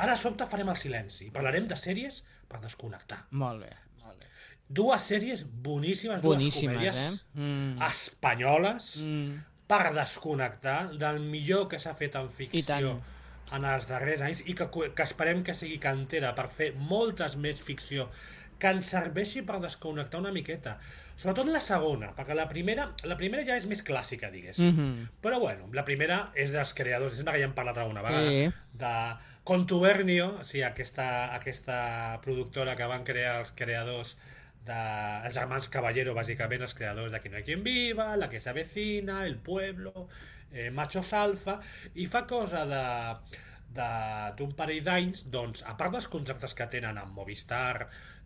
Ara a sobte farem el silenci. Parlarem de sèries per desconnectar. Molt bé. Dues sèries boníssimes, dues comèdies espanyoles per desconnectar del millor que s'ha fet en ficció en els darrers anys i que esperem que sigui cantera per fer moltes més ficció que ens serveixi per desconnectar una miqueta. Sobretot la segona, perquè la primera ja és més clàssica, diguéssim. Però bueno, la primera és dels creadors, sembla que ja hem parlat alguna vegada, de Contubernio, o sigui, aquesta productora que van crear els creadors els germans Caballero, bàsicament els creadors de Aquí no hay quien viva, La que se avecina, El pueblo, Machos Alfa, i fa cosa d'un parell d'anys, doncs, a part dels contractes que tenen amb Movistar,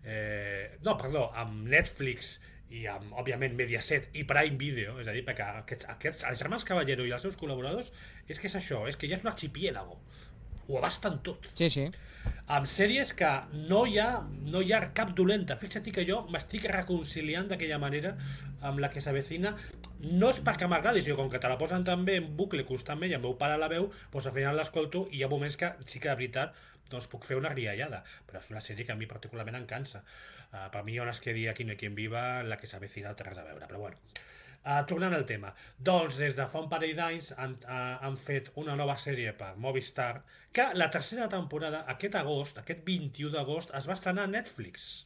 amb Netflix i amb, òbviament, Mediaset i Prime Video, és a dir, perquè els germans Caballero i els seus col·laboradors és que és això, és que ja és un arxipiélago, ho abasten tot. Sí, sí. Amb sèries que no hi ha cap dolenta. Fixa't que jo m'estic reconciliant d'aquella manera amb La que s'avecina. No és perquè m'agradi, sinó com que te la posen també en bucle constantment i el meu pare la veu, doncs al final l'escolto i hi ha moments que sí que de veritat doncs puc fer una riallada, però és una sèrie que a mi particularment em cansa. Per mi on es quedi Aquí no hay quien viva, La que s'avecina no té res a veure, però bueno. Tornant al tema, doncs des de fa un parell d'anys han fet una nova sèrie per Movistar que la tercera temporada aquest 21 d'agost es va estrenar a Netflix.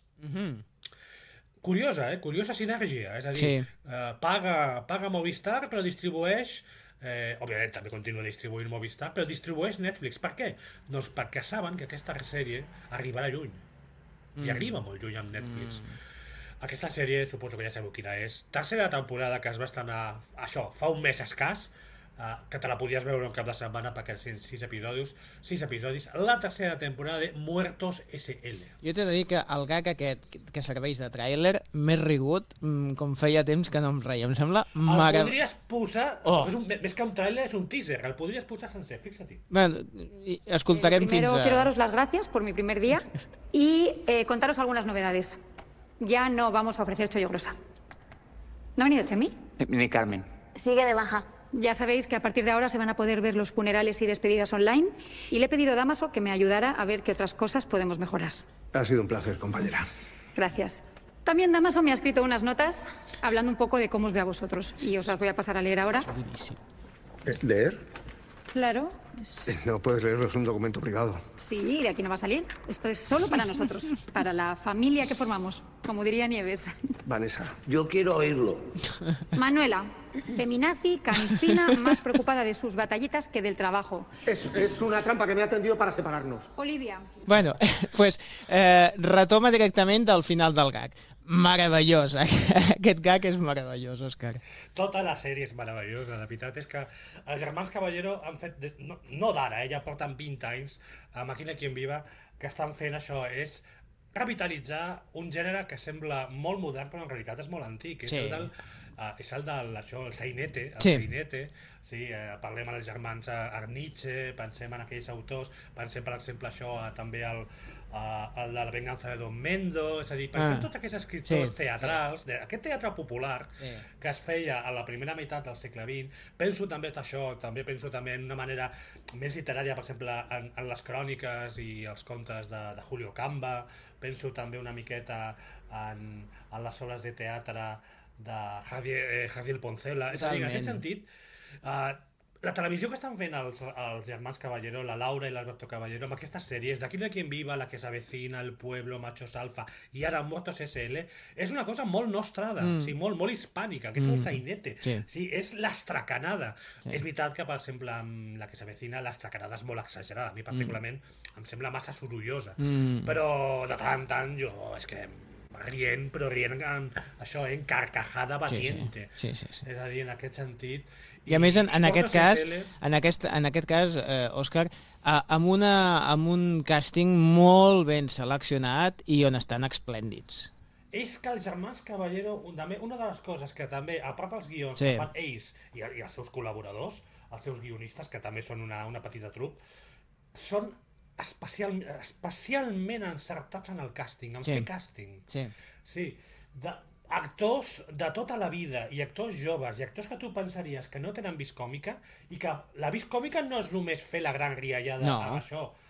Curiosa, curiosa sinergia, és a dir, paga Movistar però distribueix, òbviament també continua distribuint Movistar, però distribueix Netflix. Per què? Doncs perquè saben que aquesta sèrie arribarà lluny i arriba molt lluny amb Netflix. Aquesta sèrie, suposo que ja sabeu quina és, tercera temporada que es va estrenar, això, fa un mes escàs, que te la podies veure un cap de setmana perquè eren 6 episodis, la tercera temporada de Muertos S.L. Jo t'he de dir que el gag aquest que serveix de tràiler m'he rigut com feia temps que no em reia, em sembla el podries posar, més que un tràiler és un teaser, el podries posar sencer, fixa-t'hi. Bueno, escoltarem fins a... Primero quiero daros las gracias por mi primer día y contaros algunas novedades. Ya no vamos a ofrecer chollo grosa. ¿No ha venido Chemi? Ni Carmen. Sigue de baja. Ya sabéis que a partir de ahora se van a poder ver los funerales y despedidas online y le he pedido a Damaso que me ayudara a ver qué otras cosas podemos mejorar. Ha sido un placer, compañera. Gracias. También Damaso me ha escrito unas notas hablando un poco de cómo os ve a vosotros y os las voy a pasar a leer ahora. ¿Leer? Claro. No puedes leerlo, es un documento privado. Sí, de aquí no va a salir. Esto es solo para nosotros, para la familia que formamos, como diría Nieves. Vanessa. Yo quiero oírlo. Manuela, feminazi, cansina, más preocupada de sus batallitas que del trabajo. Es una trampa que me ha tendido para separarnos. Olivia. Bueno, pues retoma directament del final del gag. Meravellós, aquest gag és meravellós, Òscar. Tota la sèrie és meravellosa, la veritat és que els germans Caballero han fet, no d'ara, ja porten 20 anys amb Aquí no hay quien viva, que estan fent això, és revitalitzar un gènere que sembla molt modern però en realitat és molt antic, és el del sainete, parlem amb els germans Arniche, pensem en aquells autors, pensem per exemple això també el de La venganza de Don Mendo, és a dir, pensem tots aquests escriptors teatrals, aquest teatre popular que es feia a la primera meitat del segle XX. Penso també en una manera més literària, per exemple, en les cròniques i els contes de Julio Camba, penso també una miqueta en les obres de teatre de Javier Poncela. És a dir, en aquest sentit, la televisió que estan fent els germans Caballero, la Laura i l'Alberto Caballero, amb aquestes sèries d'Aquí no hay quien viva, La que s'avecina, El pueblo, Machos Alfa i ara Muertos S.L., és una cosa molt nostrada, molt hispànica, que és el sainete, és l'estracanada. És veritat que, per exemple, amb La que s'avecina, l'estracanada és molt exagerada. A mi particularment em sembla massa sorollosa, però de tant en tant jo és que rient en carcajada batiente. És a dir, en aquest sentit. I a més, en aquest cas, Òscar, amb un càsting molt ben seleccionat i on estan esplèndids. És que els germans Caballero, una de les coses que també, a part dels guions que fan ells i els seus col·laboradors, els seus guionistes, que també són una petita trup, són especialment encertats en el càsting, en fer càsting. Sí, actors de tota la vida i actors joves i actors que tu pensaries que no tenen vis còmica i que la vis còmica no és només fer la gran riallada amb això,